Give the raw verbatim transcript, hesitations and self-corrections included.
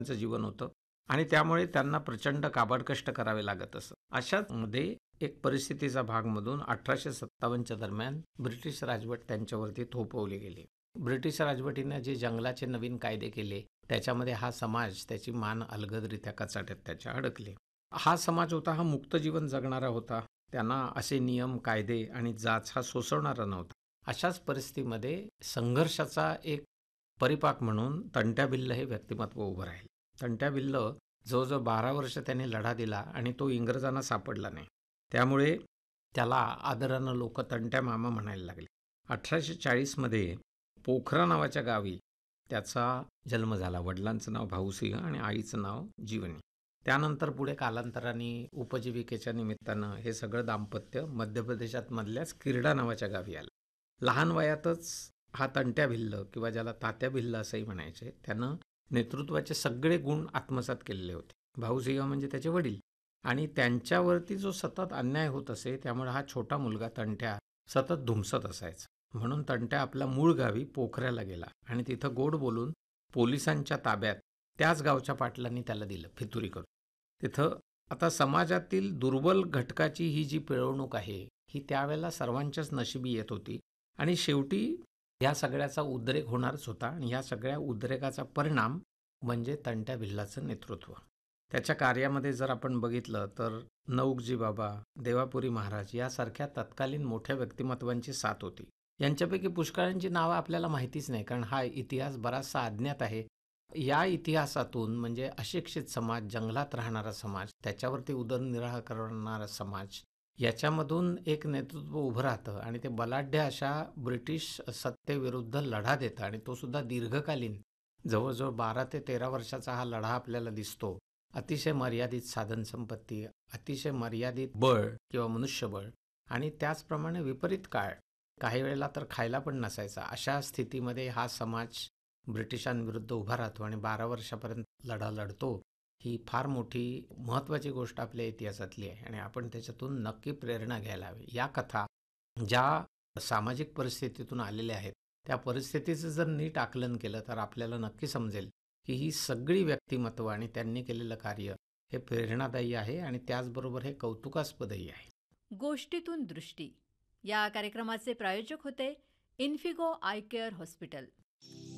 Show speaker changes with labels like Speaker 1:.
Speaker 1: त्यांचं जीवन होतं आणि त्यामुळे त्यांना प्रचंड काबाड कष्ट करावे लागत असत. अशाच मध्ये एक परिस्थितीचा भागमधून अठराशे सत्तावन्नच्या दरम्यान ब्रिटिश राजवट त्यांच्यावरती थोपवली गेली. ब्रिटिश राजवटीने जे जंगलाचे नवीन कायदे केले त्याच्यामध्ये हा समाज त्याची मान अलगदरित्या कचाट्यात त्याच्या अडकले. हा समाज होता हा मुक्त जीवन जगणारा होता. त्यांना असे नियम कायदे आणि जाच हा सोसवणारा नव्हता. अशाच परिस्थितीमध्ये संघर्षाचा एक परिपाक म्हणून तंट्या भिल्ल हे व्यक्तिमत्व उभं राहील. तंट्या भिल्ल जवळजवळ बारा वर्ष त्याने लढा दिला आणि तो इंग्रजांना सापडला नाही. त्यामुळे त्याला आदरानं लोक तंट्या मामा म्हणायला लागले. अठराशे चाळीसमध्ये पोखरा नावाच्या गावी त्याचा जन्म झाला. वडिलांचं नाव भाऊसिंह आणि आईचं नाव जीवनी. त्यानंतर पुढे कालांतराने उपजीविकेच्या निमित्तानं हे सगळं दाम्पत्य मध्य प्रदेशात मधल्याच किरडा नावाच्या गावी आलं. लहान वयातच हा तंट्या भिल्ल किंवा ज्याला तात्या भिल्ल असंही म्हणायचे, त्यानं नेतृत्वाचे सगळे गुण आत्मसात केलेले होते. भाऊसिंह म्हणजे त्याचे वडील आणि त्यांच्यावरती जो सतत अन्याय होत असे त्यामुळे हा छोटा मुलगा तंट्या सतत धुमसत असायचा. म्हणून तंट्या आपल्या मूळ गावी पोखऱ्याला गेला आणि तिथं गोड बोलून पोलिसांच्या ताब्यात त्याच गावच्या पाटलांनी त्याला दिलं फितुरी करून. तिथं आता समाजातील दुर्बल घटकाची ही जी पिळवणूक आहे ही त्यावेळेला सर्वांच्याच नशिबी येत होती आणि शेवटी या सगळ्याचा उद्रेक होणारच होता आणि या सगळ्या उद्रेकाचा परिणाम म्हणजे तंट्या भिल्लाचं नेतृत्व. त्याच्या कार्यामध्ये जर आपण बघितलं तर नौकजी बाबा, देवापुरी महाराज यासारख्या तत्कालीन मोठ्या व्यक्तिमत्वांची साथ होती. यांच्यापैकी पुष्कळांची नावं आपल्याला माहितीच नाही कारण हा इतिहास बराचसा अज्ञात आहे. या इतिहासातून म्हणजे अशिक्षित समाज, जंगलात राहणारा समाज, त्याच्यावरती उदरनिर्वाह करणारा समाज याच्यामधून एक नेतृत्व उभं राहतं आणि ते बलाढ्य अशा ब्रिटिश सत्तेविरुद्ध लढा देतं आणि तो सुद्धा दीर्घकालीन. जवळजवळ बारा ते तेरा वर्षाचा हा लढा आपल्याला दिसतो. अतिशय मर्यादित साधनसंपत्ती, अतिशय मर्यादित बळ किंवा मनुष्यबळ आणि त्याचप्रमाणे विपरीत काळ, काही वेळेला तर खायला पण नसायचा. अशा स्थितीमध्ये हा समाज ब्रिटिशांविरुद्ध उभा राहतो आणि बारा वर्षापर्यंत लढा लढतो. ही फार मोठी महत्त्वाची गोष्ट आपल्या इतिहासातली आहे आणि आपण त्याच्यातून नक्की प्रेरणा घ्यायला हवी. या कथा ज्या सामाजिक परिस्थितीतून आलेल्या आहेत त्या परिस्थितीचं जर नीट आकलन केलं तर आपल्याला नक्की समजेल की ही सगळी व्यक्तिमत्व आणि त्यांनी केलेलं कार्य हे प्रेरणादायी आहे आणि त्याचबरोबर हे कौतुकास्पदही आहे.
Speaker 2: गोष्टीतून दृष्टी या कार्यक्रमाचे प्रायोजक होते इन्फिगो आय केअर हॉस्पिटल.